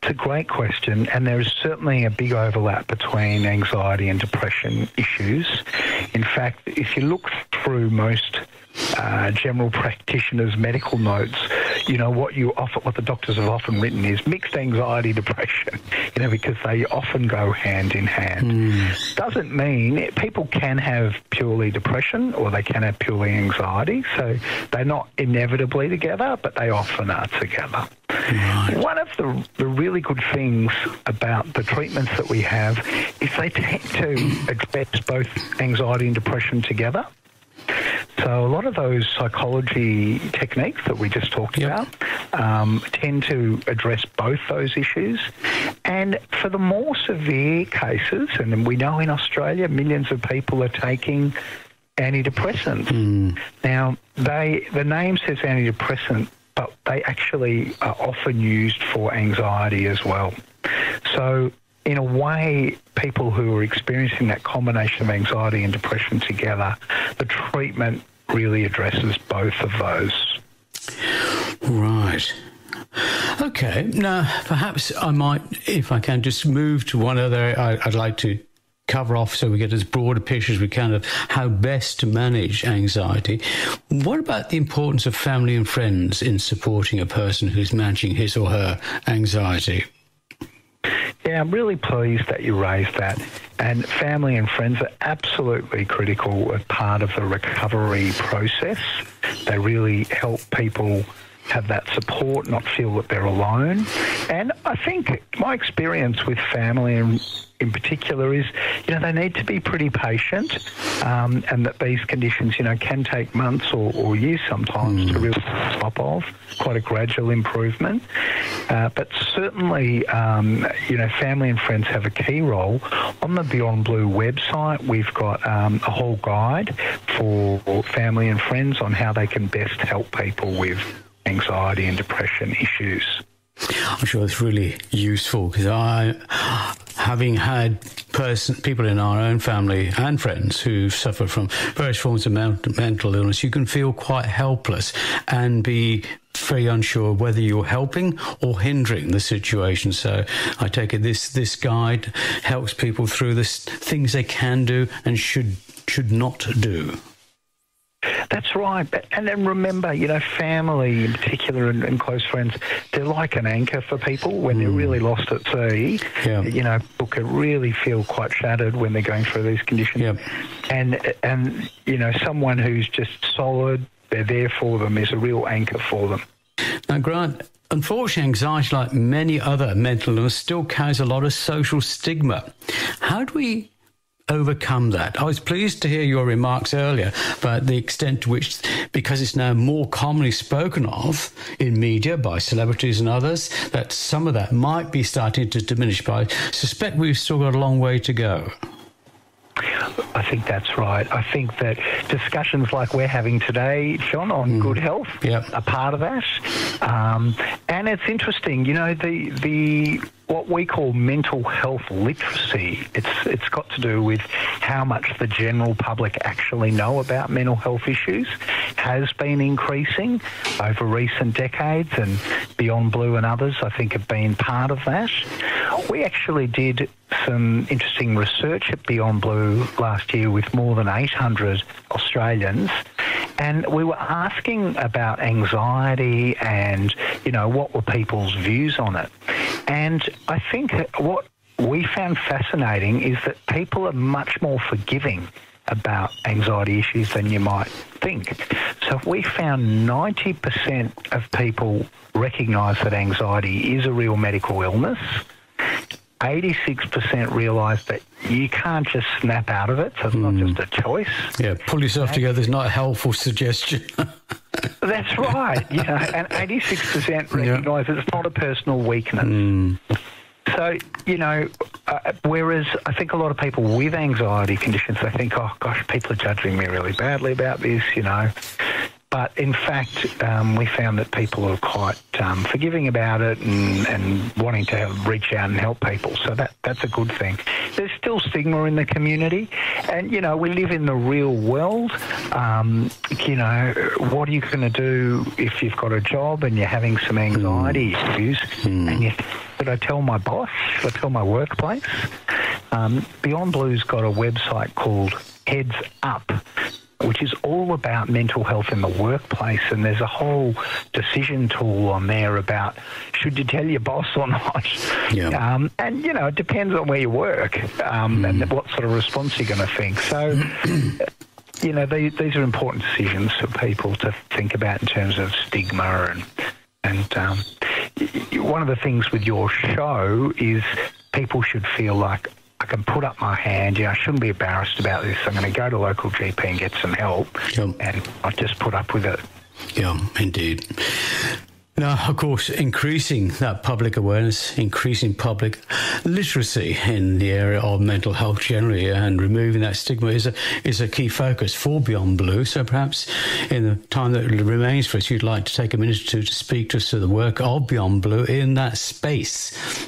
a great question, and there is certainly a big overlap between anxiety and depression issues. In fact, if you look through most general practitioners' medical notes, what the doctors have often written is mixed anxiety, depression, because they often go hand in hand. Doesn't mean people can have purely depression or they can have purely anxiety, so they're not inevitably together, but they often are together. Right. One of the really good things about the treatments that we have is they tend to address both anxiety and depression together. So a lot of those psychology techniques that we just talked about tend to address both those issues. And for the more severe cases, and we know in Australia millions of people are taking antidepressants. Now, the name says antidepressant, but they actually are often used for anxiety as well. So in a way, people who are experiencing that combination of anxiety and depression together, the treatment really addresses both of those. Right. Okay. Now, perhaps I might, if I can, just move to one other I'd like to cover off so we get as broad a picture as we can of how best to manage anxiety. What about the importance of family and friends in supporting a person who's managing his or her anxiety? Yeah, I'm really pleased that you raised that. And family and friends are absolutely critical as part of the recovery process. They really help people have that support, not feel that they're alone. And I think my experience with family in particular is, they need to be pretty patient, and that these conditions, can take months or years sometimes to really top off, quite a gradual improvement. But certainly, family and friends have a key role. On the Beyond Blue website, we've got a whole guide for family and friends on how they can best help people with anxiety and depression issues. I'm sure it's really useful because having had people in our own family and friends who suffer from various forms of mental illness, you can feel quite helpless and be very unsure whether you're helping or hindering the situation. So I take it this guide helps people through this things they can do and should not do. That's right. And then remember, family in particular and close friends, they're like an anchor for people when they're really lost at sea. Yeah. People can really feel quite shattered when they're going through these conditions. Yep. And someone who's just solid, they're there for them, is a real anchor for them. Now, Grant, unfortunately, anxiety, like many other mental illness, still carries a lot of social stigma. How do we overcome that? I was pleased to hear your remarks earlier about the extent to which, because it's now more commonly spoken of in media by celebrities and others, that some of that might be starting to diminish. But I suspect we've still got a long way to go. I think that's right. I think that discussions like we're having today, John, on good health are part of that. And it's interesting, the what we call mental health literacy, it's got to do with how much the general public actually know about mental health issues, has been increasing over recent decades, and Beyond Blue and others, I think, have been part of that. We actually did some interesting research at Beyond Blue last year with more than 800 Australians, and we were asking about anxiety and, what were people's views on it. And I think what we found fascinating is that people are much more forgiving about anxiety issues than you might think. So we found 90% of people recognise that anxiety is a real medical illness. 86% realise that you can't just snap out of it, so it's not just a choice. Yeah, pull yourself together is not a helpful suggestion. That's right, and 86% recognise it's not a personal weakness. So, whereas I think a lot of people with anxiety conditions, they think, oh, gosh, people are judging me really badly about this, But in fact, we found that people are quite forgiving about it and wanting to reach out and help people. So that's a good thing. There's still stigma in the community. And, we live in the real world. What are you going to do if you've got a job and you're having some anxiety issues and Should I tell my boss? Should I tell my workplace? Beyond Blue's got a website called Heads Up, which is all about mental health in the workplace, and there's a whole decision tool on there about should you tell your boss or not. Yeah. And, you know, it depends on where you work and what sort of response you're going to think. So, you know, these are important decisions for people to think about in terms of stigma. And one of the things with your show is people should feel like, I can put up my hand. I shouldn't be embarrassed about this. I'm going to go to local GP and get some help, and I'll just put up with it. Yeah, indeed. Now, of course, increasing that public awareness, increasing public literacy in the area of mental health generally, and removing that stigma is a key focus for Beyond Blue. So perhaps in the time that remains for us, you'd like to take a minute or two to speak to us to the work of Beyond Blue in that space.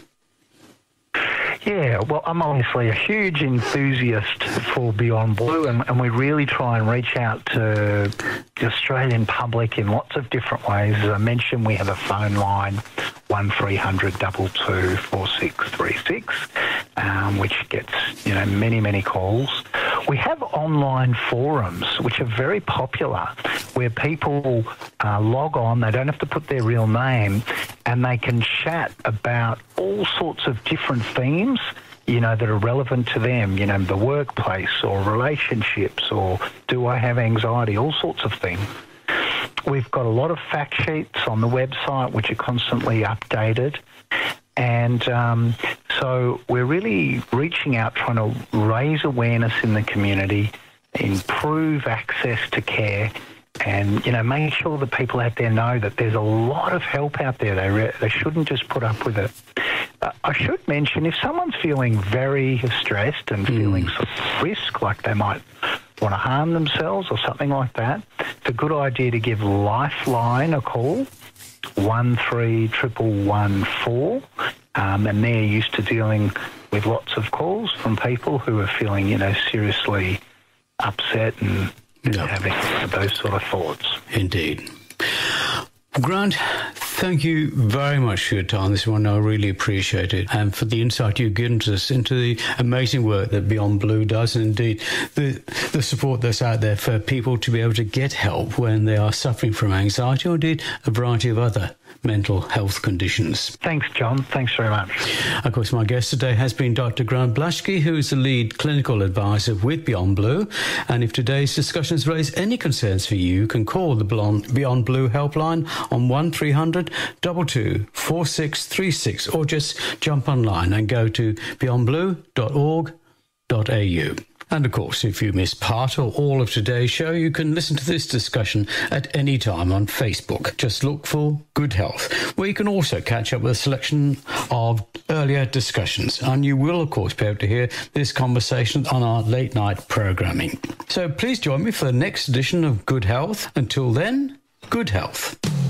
Yeah, well, I'm obviously a huge enthusiast for Beyond Blue, and we really try and reach out to the Australian public in lots of different ways. As I mentioned, we have a phone line, 1300 22 4636, which gets, you know, many, many calls. We have online forums, which are very popular, where people log on, they don't have to put their real name, and they can chat about all sorts of different themes, you know, that are relevant to them, you know, the workplace or relationships or do I have anxiety, all sorts of things. We've got a lot of fact sheets on the website which are constantly updated. And so we're really reaching out, trying to raise awareness in the community, improve access to care, and, you know, make sure that people out there know that there's a lot of help out there. They shouldn't just put up with it. I should mention, if someone's feeling very stressed and feeling sort of risk, like they might want to harm themselves or something like that, it's a good idea to give Lifeline a call, 131114, and they're used to dealing with lots of calls from people who are feeling, you know, seriously upset and having those sort of thoughts. Indeed. Grant, thank you very much for your time this morning. I really appreciate it, and for the insight you've given to us into the amazing work that Beyond Blue does, and indeed the support that's out there for people to be able to get help when they are suffering from anxiety or indeed a variety of other mental health conditions. Thanks, John. Thanks very much. Of course, my guest today has been Dr. Grant Blaschke, who is the lead clinical advisor with Beyond Blue. And if today's discussions raise any concerns for you, you can call the Beyond Blue helpline on 1300 22 4636, or just jump online and go to beyondblue.org.au. And of course, if you missed part or all of today's show, you can listen to this discussion at any time on Facebook. Just look for Good Health, where you can also catch up with a selection of earlier discussions. And you will, of course, be able to hear this conversation on our late night programming. So please join me for the next edition of Good Health. Until then, good health.